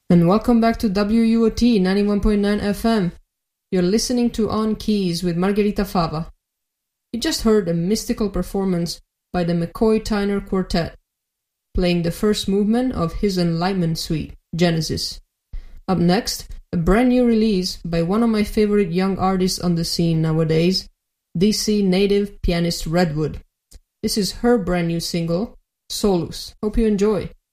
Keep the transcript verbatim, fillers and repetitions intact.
And welcome back to W U O T ninety-one point nine F M. You're listening to On Keys with Margherita Fava. You just heard a mystical performance by the McCoy Tyner Quartet, playing the first movement of his Enlightenment Suite, Genesis. Up next, a brand new release by one of my favorite young artists on the scene nowadays, D C native pianist Redwood. This is her brand new single, Solus. Hope you enjoy.